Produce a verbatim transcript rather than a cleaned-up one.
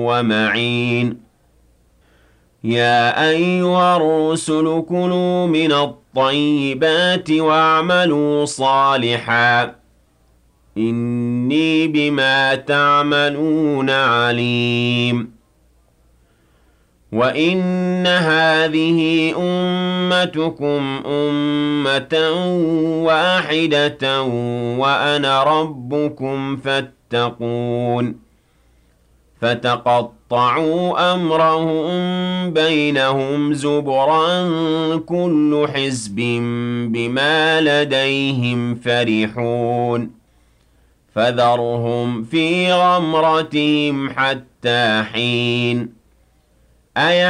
ومعين يا أيها الرسل كلوا من الطيبات واعملوا صالحا إني بما تعملون عليم وإن هذه أمتكم أمة واحدة وأنا ربكم فاتقون فتقطعوا أمرهم بينهم زبرا كل حزب بما لديهم فرحون فذرهم في غمرتهم حتى حين